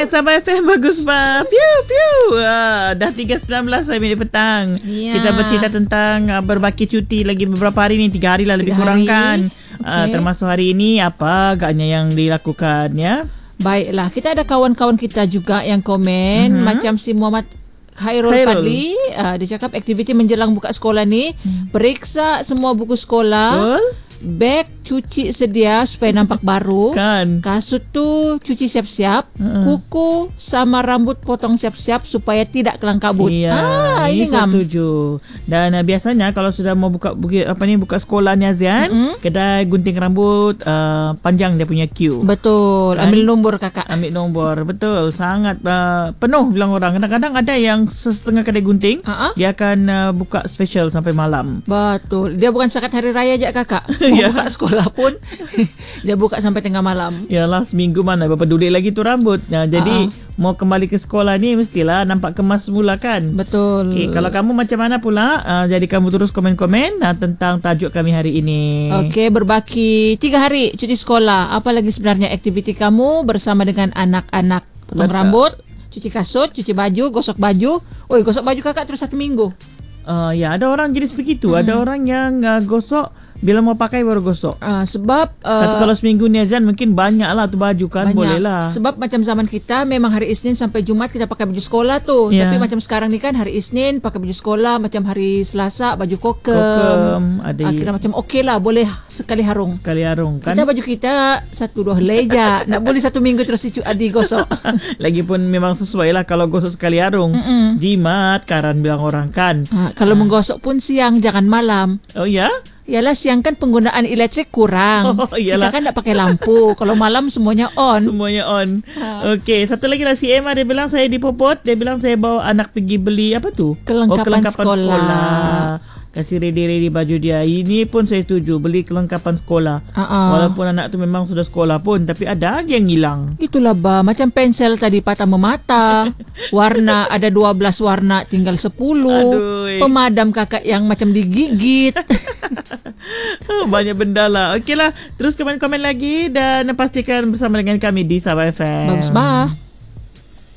Sabah FM bagus Pak. Piu piu. Dah 3.19 minit petang. Kita bercerita tentang berbaki cuti lagi beberapa hari ni, 3 hari lah lebih kurang kan. Termasuk hari ini apa agaknya yang dilakukan ya. Baiklah, kita ada kawan-kawan kita juga yang komen macam si Muhammad Khairul Fadli, dia cakap aktiviti menjelang buka sekolah ni, periksa semua buku sekolah, beg cuci sedia supaya nampak baru, kasut tu cuci siap-siap, kuku sama rambut potong siap-siap supaya tidak kelang kabut. Ini setuju. Dan biasanya kalau sudah mau buka sekolah ni Azian, kedai gunting rambut panjang dia punya queue. Betul. Kan? Ambil nombor kakak. Ambil nombor. Betul. Sangat penuh bilang orang. Kadang-kadang ada yang setengah kedai gunting, dia akan buka special sampai malam. Betul. Dia bukan sekat hari raya je kakak. Mau buka sekolah pun dia buka sampai tengah malam. Yalah, seminggu mana berapa duit lagi tu rambut. Jadi mau kembali ke sekolah ni mestilah nampak kemas semula kan. Betul. Kalau kamu macam mana pula, jadi kamu terus komen-komen tentang tajuk kami hari ini. Berbaki 3 hari cuti sekolah. Apa lagi sebenarnya aktiviti kamu bersama dengan anak-anak? Potong rambut, cuci kasut, cuci baju, gosok baju. Gosok baju kakak terus 1 minggu. Ada orang jenis begitu. Ada orang yang gosok bila mau pakai baru gosok. Sebab tapi kalau seminggu ni Azan mungkin banyak lah tu baju kan. Banyak. Boleh lah. Sebab macam zaman kita memang hari Isnin sampai Jumaat kita pakai baju sekolah tu. Tapi macam sekarang ni kan hari Isnin pakai baju sekolah, macam hari Selasa baju kokem. Kira macam okey lah, boleh sekali harung kan. Kita baju kita 1-2 helai je. Nak boleh 1 minggu terus digosok. Lagipun memang sesuai lah kalau gosok sekali harung. Jimat karan bilang orang kan. Kalau menggosok pun siang, jangan malam. Oh ya? Yalah, siang kan penggunaan elektrik kurang. Kita kan tak pakai lampu. Kalau malam semuanya on. Okey, satu lagi lah si Emma, dia bilang saya di Popot, dia bilang saya bawa anak pergi beli apa tu? Kelengkapan sekolah. Kasih ready baju dia. Ini pun saya setuju, beli kelengkapan sekolah. Walaupun anak tu memang sudah sekolah pun, tapi ada yang hilang. Itulah macam pensel tadi patah memata. Warna ada 12 warna tinggal 10. Pemadam kakak yang macam digigit. Banyak benda lah. Okeylah, terus komen-komen lagi dan pastikan bersama dengan kami di Sabah FM. Bagus bah.